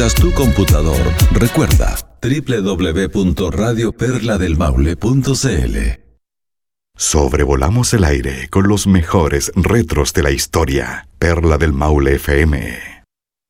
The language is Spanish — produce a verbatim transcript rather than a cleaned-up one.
tu computador, recuerda doble u doble u doble u punto radio perla del maule punto c l. Sobrevolamos el aire con los mejores retros de la historia. Perla del Maule F M.